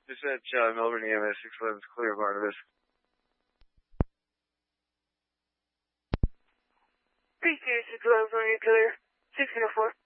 Dispatch, Melbourne EMS 611 is clear, Barnabas. Peak 611, clear. 1604.